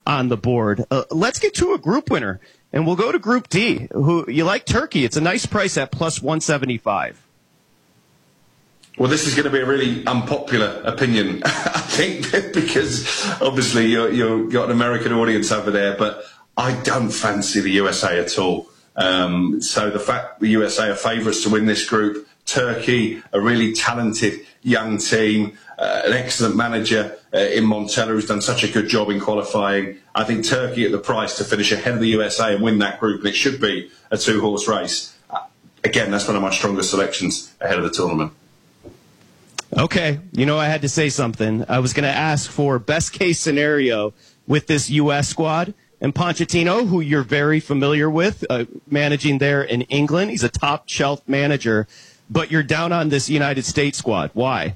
on the board. Let's get to a group winner, and we'll go to Group D. Who you like? Turkey. It's a nice price at plus 175. Well, this is going to be a really unpopular opinion, I think, because obviously you've got an American audience over there, but I don't fancy the USA at all. So the fact the USA are favourites to win this group, Turkey, a really talented young team, an excellent manager in Montella who's done such a good job in qualifying. I think Turkey at the price to finish ahead of the USA and win that group, and it should be a two-horse race. Again, that's one of my strongest selections ahead of the tournament. Okay, I had to say something. I was going to ask for best case scenario with this U.S. squad. And Pochettino, who you're very familiar with, managing there in England. He's a top shelf manager. But you're down on this United States squad. Why?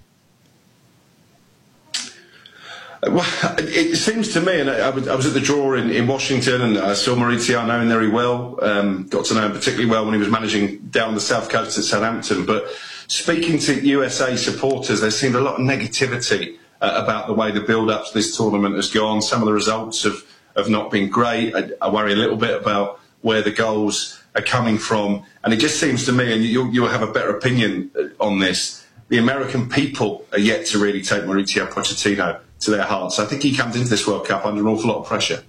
Well, it seems to me, and I was at the draw in Washington, and I saw Maurizio. I know him very well. Got to know him particularly well when he was managing down the south coast at Southampton. But speaking to USA supporters, there seemed a lot of negativity about the way the build-up to this tournament has gone. Some of the results have not been great. I worry a little bit about where the goals are coming from. And it just seems to me, and you'll have a better opinion on this, the American people are yet to really take Maurizio Pochettino to their hearts. I think he comes into this World Cup under an awful lot of pressure.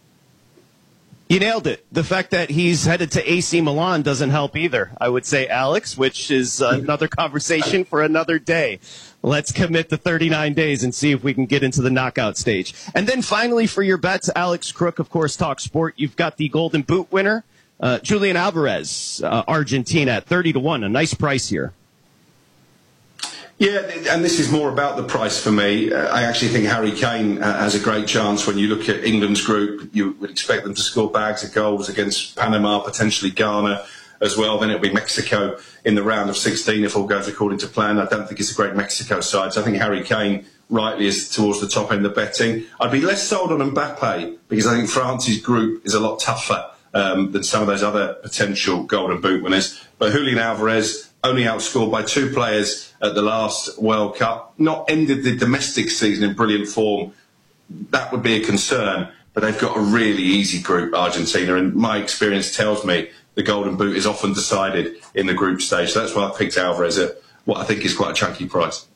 You nailed it. The fact that he's headed to AC Milan doesn't help either, I would say, Alex, which is another conversation for another day. Let's commit to 39 days and see if we can get into the knockout stage. And then finally, for your bets, Alex Crook, of course, Talk Sport. You've got the Golden Boot winner, Julian Alvarez, Argentina, at 30-1. A nice price here. Yeah, and this is more about the price for me. I actually think Harry Kane has a great chance. When you look at England's group, you would expect them to score bags of goals against Panama, potentially Ghana as well. Then it'll be Mexico in the round of 16 if all goes according to plan. I don't think it's a great Mexico side. So I think Harry Kane rightly is towards the top end of betting. I'd be less sold on Mbappe because I think France's group is a lot tougher than some of those other potential Golden Boot winners. But Julian Alvarez, only outscored by two players at the last World Cup, not ended the domestic season in brilliant form. That would be a concern, but they've got a really easy group, Argentina, and my experience tells me the Golden Boot is often decided in the group stage. So that's why I picked Alvarez at what I think is quite a chunky price.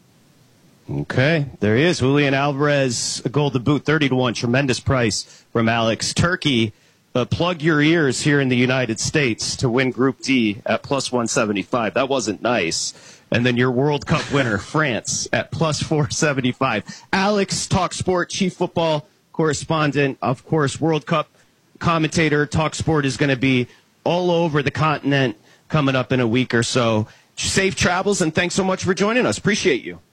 Okay, there he is. Julian Alvarez, a Golden Boot, 30-1, tremendous price from Alex. Turkey, plug your ears here in the United States to win Group D at plus 175. That wasn't nice. And then your World Cup winner, France, at plus 475. Alex, Talk Sport, chief football correspondent, of course, World Cup commentator. Talk Sport is going to be all over the continent coming up in a week or so. Safe travels, and thanks so much for joining us. Appreciate you.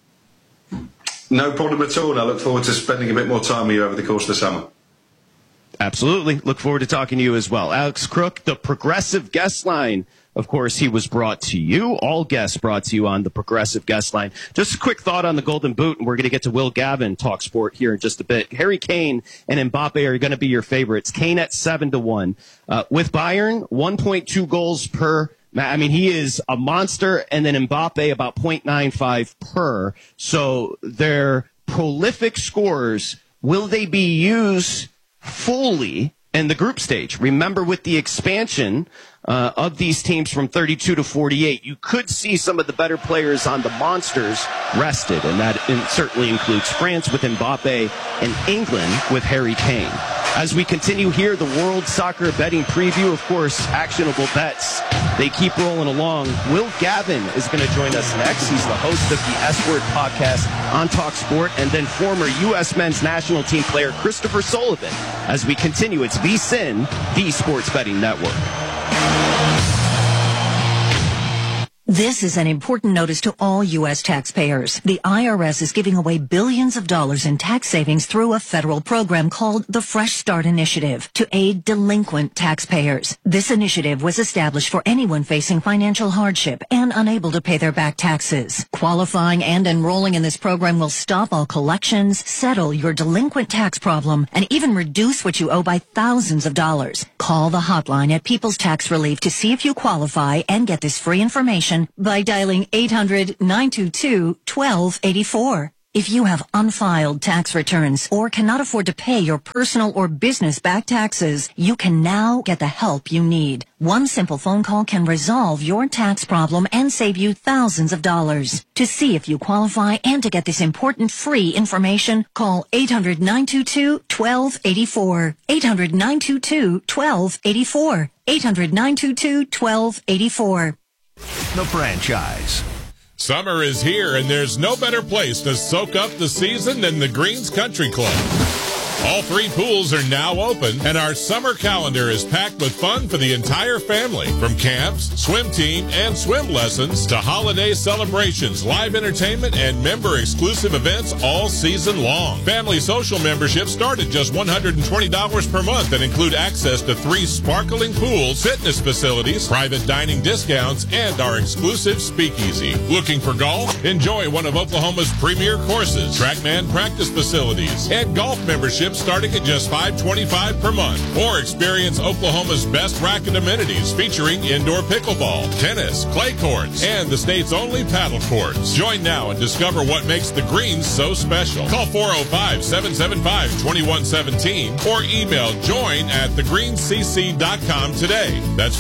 No problem at all. And I look forward to spending a bit more time with you over the course of the summer. Absolutely. Look forward to talking to you as well. Alex Crook, the Progressive Guest Line. Of course, he was brought to you. All guests brought to you on the Progressive Guest Line. Just a quick thought on the Golden Boot, and we're going to get to Will Gavin, Talk Sport, here in just a bit. Harry Kane and Mbappe are going to be your favorites. Kane at 7-1. With Bayern, 1.2 goals per. I mean, he is a monster, and then Mbappe about 0.95 per. So they're prolific scorers. Will they be used fully in the group stage? Remember, with the expansion of these teams from 32 to 48, you could see some of the better players on the monsters rested, and that certainly includes France with Mbappe and England with Harry Kane. As we continue here, the World Soccer Betting Preview, of course, actionable bets. They keep rolling along. Will Gavin is going to join us next. He's the host of the S-Word podcast on Talk Sport, and then former U.S. men's national team player Christopher Sullivan. As we continue, it's VSiN, the Sports Betting Network. This is an important notice to all U.S. taxpayers. The IRS is giving away billions of dollars in tax savings through a federal program called the Fresh Start Initiative to aid delinquent taxpayers. This initiative was established for anyone facing financial hardship and unable to pay their back taxes. Qualifying and enrolling in this program will stop all collections, settle your delinquent tax problem, and even reduce what you owe by thousands of dollars. Call the hotline at People's Tax Relief to see if you qualify and get this free information by dialing 800-922-1284. If you have unfiled tax returns or cannot afford to pay your personal or business back taxes, you can now get the help you need. One simple phone call can resolve your tax problem and save you thousands of dollars. To see if you qualify and to get this important free information, call 800-922-1284. 800-922-1284. 800-922-1284. The Franchise. Summer is here, and there's no better place to soak up the season than the Greens Country Club. All 3 pools are now open, and our summer calendar is packed with fun for the entire family. From camps, swim team, and swim lessons to holiday celebrations, live entertainment, and member-exclusive events all season long. Family social memberships start at just $120 per month and include access to 3 sparkling pools, fitness facilities, private dining discounts, and our exclusive speakeasy. Looking for golf? Enjoy one of Oklahoma's premier courses, TrackMan practice facilities, and golf memberships starting at just $525 per month. Or experience Oklahoma's best racket amenities featuring indoor pickleball, tennis, clay courts, and the state's only paddle courts. Join now and discover what makes the Greens so special. Call 405-775-2117 or email join@thegreenscc.com today. That's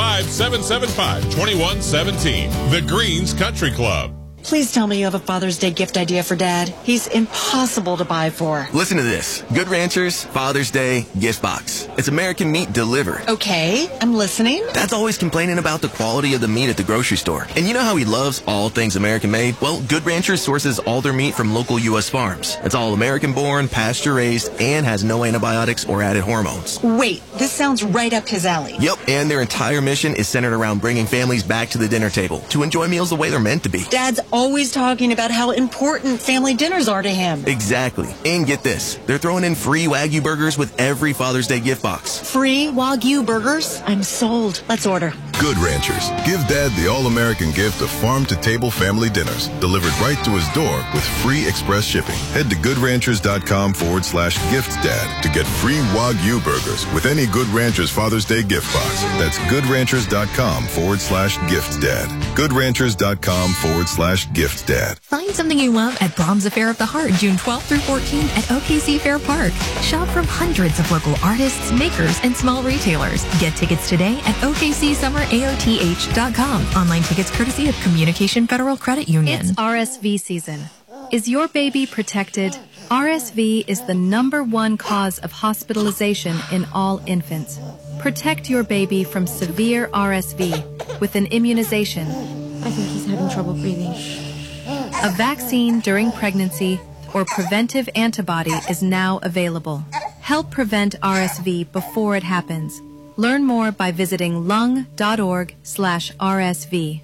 405-775-2117. The Greens Country Club. Please tell me you have a Father's Day gift idea for Dad. He's impossible to buy for. Listen to this. Good Ranchers Father's Day gift box. It's American meat delivered. Okay, I'm listening. Dad's always complaining about the quality of the meat at the grocery store. And you know how he loves all things American made? Well, Good Ranchers sources all their meat from local U.S. farms. It's all American born, pasture raised, and has no antibiotics or added hormones. Wait, this sounds right up his alley. Yep, and their entire mission is centered around bringing families back to the dinner table to enjoy meals the way they're meant to be. Dad's always talking about how important family dinners are to him. Exactly. And get this, they're throwing in free Wagyu burgers with every Father's Day gift box. Free Wagyu burgers? I'm sold. Let's order. Good Ranchers. Give Dad the all-American gift of farm-to-table family dinners delivered right to his door with free express shipping. Head to goodranchers.com/giftsdad to get free Wagyu burgers with any Good Ranchers Father's Day gift box. That's goodranchers.com/giftsdad. goodranchers.com/giftsdad. Find something you love at Brahms Affair of the Heart, June 12th through 14th at OKC Fair Park. Shop from hundreds of local artists, makers, and small retailers. Get tickets today at OKCSummerAOTH.com. Online tickets courtesy of Communication Federal Credit Union. It's RSV season. Is your baby protected? RSV is the #1 cause of hospitalization in all infants. Protect your baby from severe RSV with an immunization. I think he's having trouble breathing. A vaccine during pregnancy or preventive antibody is now available. Help prevent RSV before it happens. Learn more by visiting lung.org/RSV.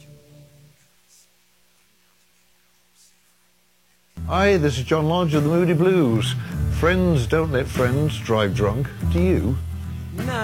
Hi, this is John Lodge of the Moody Blues. Friends don't let friends drive drunk. Do you?